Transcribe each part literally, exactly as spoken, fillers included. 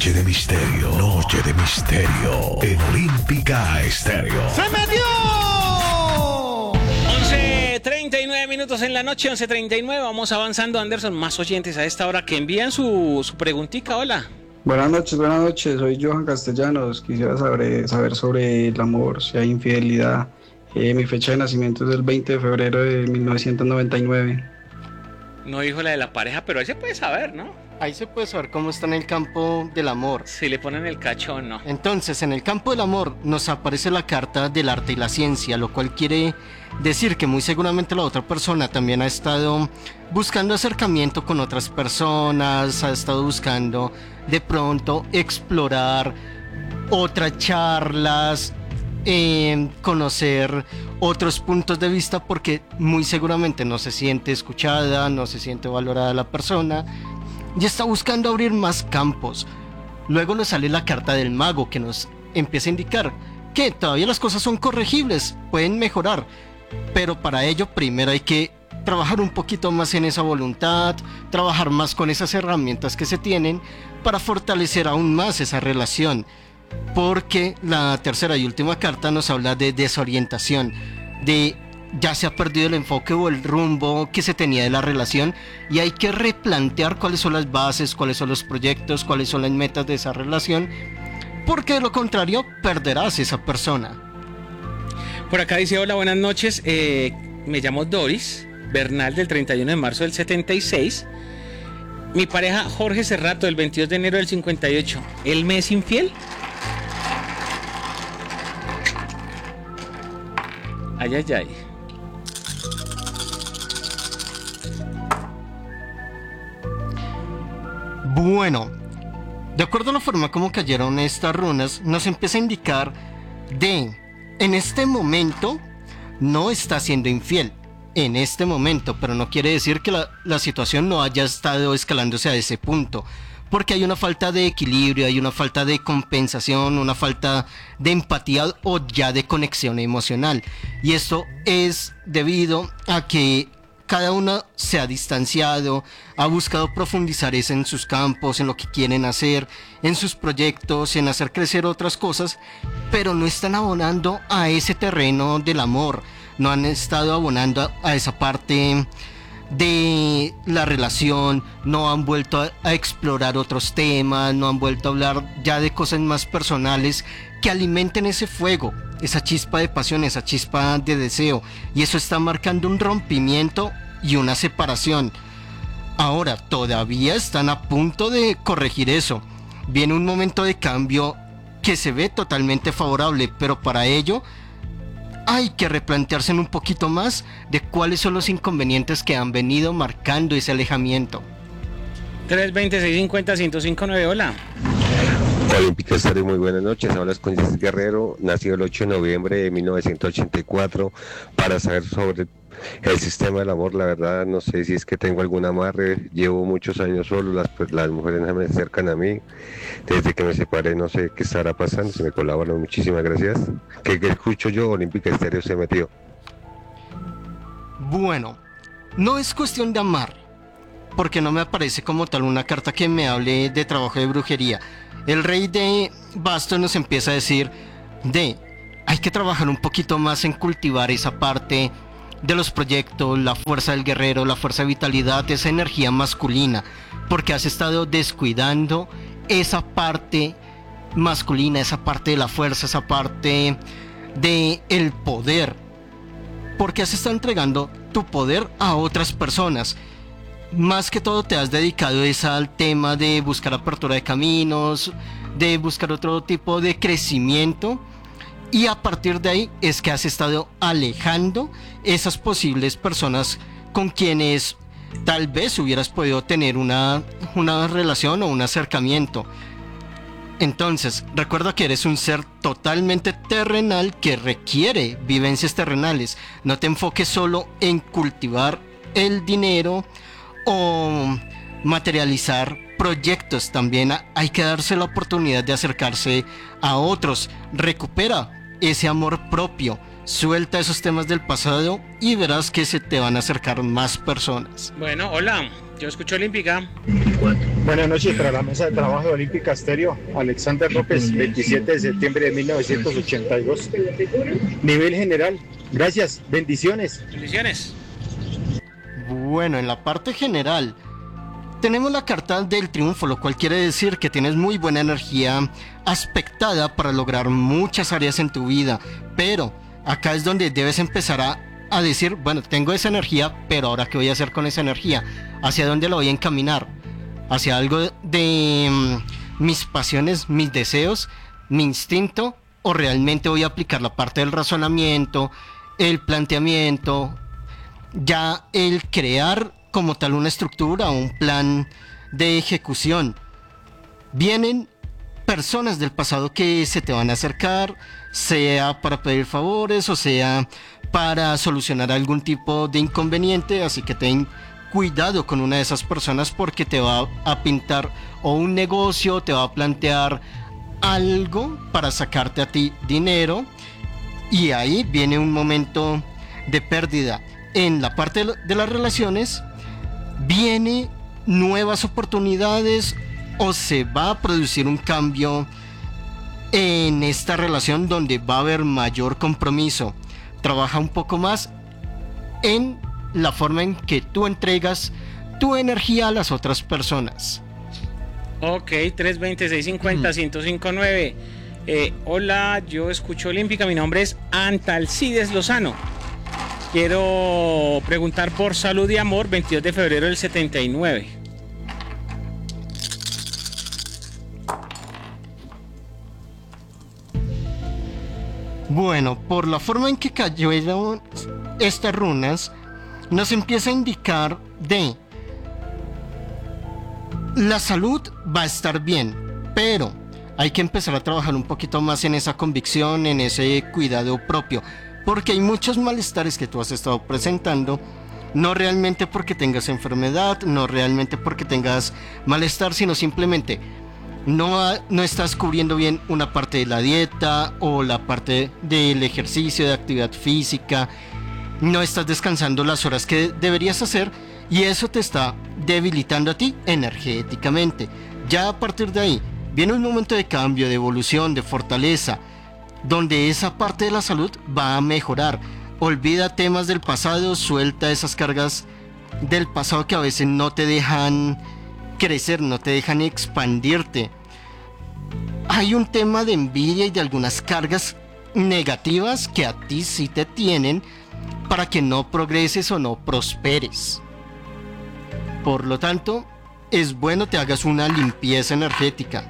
Noche de misterio, noche de misterio en Olímpica Estéreo. ¡Se metió! once treinta y nueve minutos en la noche, once treinta y nueve. Vamos avanzando, Anderson. Más oyentes a esta hora que envían su, su preguntica. Hola. Buenas noches, buenas noches. Soy Johan Castellanos. Quisiera saber, saber sobre el amor, si hay infidelidad. Eh, mi fecha de nacimiento es el veinte de febrero de mil novecientos noventa y nueve. No dijo la de la pareja, pero ahí se puede saber, ¿no? Ahí se puede saber cómo está en el campo del amor. Si le ponen el cachón, ¿no? Entonces, en el campo del amor nos aparece la carta del arte y la ciencia, lo cual quiere decir que muy seguramente la otra persona también ha estado buscando acercamiento con otras personas, ha estado buscando de pronto explorar otras charlas, eh, conocer otros puntos de vista, porque muy seguramente no se siente escuchada, no se siente valorada la persona y está buscando abrir más campos. Luego nos sale la carta del mago, que nos empieza a indicar que todavía las cosas son corregibles, pueden mejorar, pero para ello primero hay que trabajar un poquito más en esa voluntad, trabajar más con esas herramientas que se tienen para fortalecer aún más esa relación, porque la tercera y última carta nos habla de desorientación, de ya se ha perdido el enfoque o el rumbo que se tenía de la relación y hay que replantear cuáles son las bases, cuáles son los proyectos, cuáles son las metas de esa relación, porque de lo contrario perderás esa persona. Por acá dice: hola, buenas noches, eh, me llamo Doris Bernal, del treinta y uno de marzo del setenta y seis. Mi pareja Jorge Cerrato, del veintidós de enero del cincuenta y ocho. ¿Él me es infiel? Ay, ay, ay. Bueno, de acuerdo a la forma como cayeron estas runas, nos empieza a indicar de, en este momento no está siendo infiel, en este momento, pero no quiere decir que la, la situación no haya estado escalándose a ese punto, porque hay una falta de equilibrio, hay una falta de compensación, una falta de empatía o ya de conexión emocional, y esto es debido a que cada uno se ha distanciado, ha buscado profundizar eso en sus campos, en lo que quieren hacer, en sus proyectos, en hacer crecer otras cosas, pero no están abonando a ese terreno del amor, no han estado abonando a, a esa parte de la relación, no han vuelto a, a explorar otros temas, no han vuelto a hablar ya de cosas más personales que alimenten ese fuego, esa chispa de pasión, esa chispa de deseo, y eso está marcando un rompimiento y una separación. Ahora todavía están a punto de corregir eso, viene un momento de cambio que se ve totalmente favorable, pero para ello hay que replantearse un poquito más de cuáles son los inconvenientes que han venido marcando ese alejamiento. tres veinte, seiscientos cincuenta, ciento cinco nueve, hola. Olímpica Estéreo, muy buenas noches. Hablas con Jesse Guerrero, nacido el ocho de noviembre de mil novecientos ochenta y cuatro, para saber sobre el sistema del amor. La verdad no sé si es que tengo algún amarre, llevo muchos años solo, las, pues, las mujeres no me acercan a mí, desde que me separé no sé qué estará pasando, si me colaboran, muchísimas gracias. ¿Qué, qué escucho yo? Olímpica Estéreo se metió. Bueno, no es cuestión de amar, porque no me aparece como tal una carta que me hable de trabajo de brujería. El rey de bastos nos empieza a decir de hay que trabajar un poquito más en cultivar esa parte de los proyectos, la fuerza del guerrero, la fuerza de vitalidad, esa energía masculina, porque has estado descuidando esa parte masculina, esa parte de la fuerza, esa parte de el poder, porque has estado entregando tu poder a otras personas. Más que todo te has dedicado es al tema de buscar apertura de caminos, de buscar otro tipo de crecimiento, y a partir de ahí es que has estado alejando esas posibles personas con quienes tal vez hubieras podido tener una, una relación o un acercamiento. Entonces, recuerda que eres un ser totalmente terrenal que requiere vivencias terrenales. No te enfoques solo en cultivar el dinero o materializar proyectos. También hay que darse la oportunidad de acercarse a otros. Recupera ese amor propio, suelta esos temas del pasado y verás que se te van a acercar más personas. Bueno, hola, yo escucho Olímpica. Buenas noches para la mesa de trabajo de Olímpica Estéreo. Alexander López, veintisiete de septiembre de mil novecientos ochenta y dos. Nivel general. Gracias. Bendiciones. Bendiciones. Bueno, en la parte general tenemos la carta del triunfo, lo cual quiere decir que tienes muy buena energía aspectada para lograr muchas áreas en tu vida. Pero acá es donde debes empezar a, a decir, bueno, tengo esa energía, pero ahora ¿qué voy a hacer con esa energía? ¿Hacia dónde la voy a encaminar? ¿Hacia algo de, de um, mis pasiones, mis deseos, mi instinto? ¿O realmente voy a aplicar la parte del razonamiento, el planteamiento, ya el crear como tal una estructura, un plan de ejecución? Vienen personas del pasado que se te van a acercar, sea para pedir favores o sea para solucionar algún tipo de inconveniente, así que ten cuidado con una de esas personas porque te va a pintar o un negocio, te va a plantear algo para sacarte a ti dinero, y ahí viene un momento de pérdida. En la parte de las relaciones viene nuevas oportunidades o se va a producir un cambio en esta relación donde va a haber mayor compromiso. Trabaja un poco más en la forma en que tú entregas tu energía a las otras personas. Ok, tres veinte, seiscientos cincuenta, ciento cinco nueve. Eh, hola, yo escucho Olímpica, mi nombre es Antalcides Lozano. Quiero preguntar por salud y amor, veintidós de febrero del setenta y nueve. Bueno, por la forma en que cayeron estas runas, nos empieza a indicar de la salud va a estar bien, pero hay que empezar a trabajar un poquito más en esa convicción, en ese cuidado propio, porque hay muchos malestares que tú has estado presentando, no realmente porque tengas enfermedad, no realmente porque tengas malestar, sino simplemente no, ha, no estás cubriendo bien una parte de la dieta o la parte del ejercicio, de actividad física, no estás descansando las horas que deberías hacer y eso te está debilitando a ti energéticamente. Ya a partir de ahí viene un momento de cambio, de evolución, de fortaleza, donde esa parte de la salud va a mejorar. Olvida temas del pasado, suelta esas cargas del pasado que a veces no te dejan crecer, no te dejan expandirte. Hay un tema de envidia y de algunas cargas negativas que a ti sí te tienen para que no progreses o no prosperes. Por lo tanto, es bueno te hagas una limpieza energética.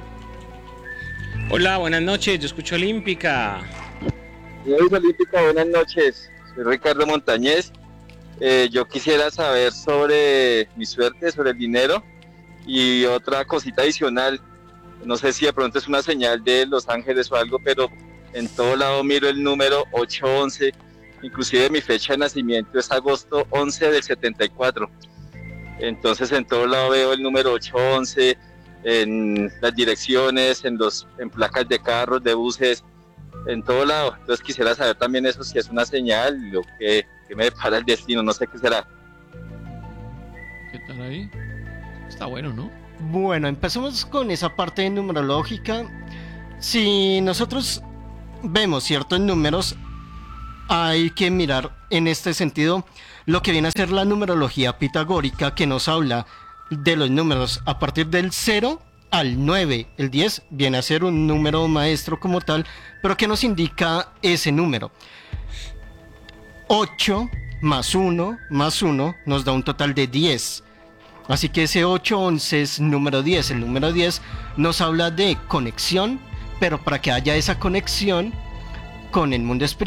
Hola, buenas noches, yo escucho Olímpica. Señores Olímpica, buenas noches. Soy Ricardo Montañez. Eh, yo quisiera saber sobre mi suerte, sobre el dinero y otra cosita adicional. No sé si de pronto es una señal de Los Ángeles o algo, pero en todo lado miro el número ocho once. Inclusive mi fecha de nacimiento es agosto once del setenta y cuatro. Entonces en todo lado veo el número ocho once, en las direcciones, en, los, en placas de carros, de buses, en todo lado. Entonces quisiera saber también eso, si es una señal, lo que, que me depara el destino, no sé qué será. ¿Qué tal ahí? Está bueno, ¿no? Bueno, empecemos con esa parte numerológica. Si nosotros vemos ciertos números, hay que mirar en este sentido lo que viene a ser la numerología pitagórica, que nos habla de los números a partir del cero al nueve. El diez viene a ser un número maestro como tal, pero que nos indica ese número. ocho más uno más uno nos da un total de diez. Así que ese ocho once es número diez. El número diez nos habla de conexión, pero para que haya esa conexión con el mundo espiritual,